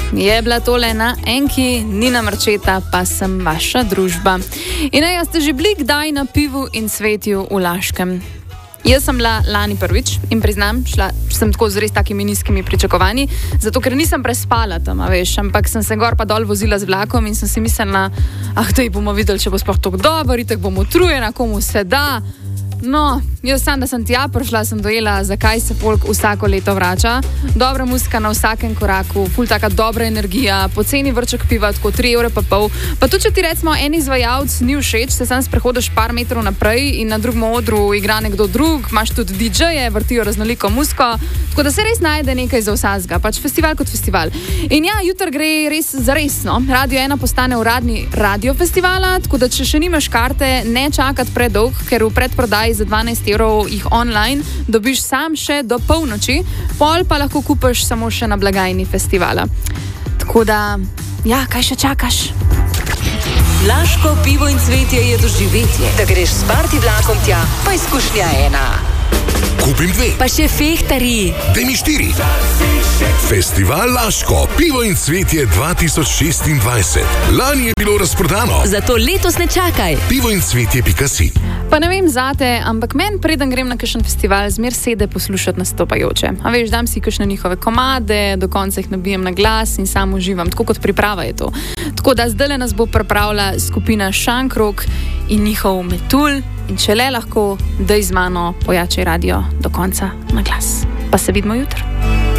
je bila tole na Enki, Nina Marčeta, pa sem vaša družba. In ja, ste že bili kdaj na Pivu in Cvetju v Laškem? Jaz sem bila lani prvič in priznam, šla sem tako z res takimi nizkimi pričakovanji, zato ker nisem prespala tam, veš, ampak sem se gor pa dol vozila z vlakom in sem si mislila, da jih bomo videli, če bo sploh tako dobro, itak bom utrujena, komu se da. No, jaz sam, da sem tja prišla, sem dojela, zakaj se folk vsako leto vrača. Dobra muzika na vsakem koraku, ful taka dobra energija, poceni vrček piva, tako 3,5 €. Pa tudi, če ti recimo en izvajalec ni všeč, se sam sprehodiš par metrov naprej in na drugem odru igra nekdo drug, imaš tudi DJ-je, vrtijo raznoliko muziko, tako da se res najde nekaj za vsazga, pač festival kot festival. In ja, jutri gre res za resno. Radio 1 postane uradni radio festivala, tako da če še nimaš karte, ne čakati predolg, ker v predprodaji za 12 € jih online dobiš sam še do polnoči, pol pa lahko kupiš samo še na blagajni festivala. Tako da, ja, kaj še čakaš? Laško pivo in cvetje je doživetje. Da greš s party vlakom tja, pa izkušnja ena. Kupim 2. Pa še fehtari. Daj mi 4. Festival Laško, pivo in cvetje 2026. Lani je bilo razprodano. Zato letos ne čakaj. pivoincvetje.si. Pa ne vem zate, ampak meni preden grem na kakšen festival, zmer sede poslušati nastopajoče. A veš, dam si kakšne njihove komade, do konca jih nabijem na glas in sam uživam, tako kot priprava je to. Tako da zdaj nas bo pripravila skupina Šankrok in njihov Metul in če le lahko, daj z mano pojačaj radio do konca na glas. Pa se vidimo jutri.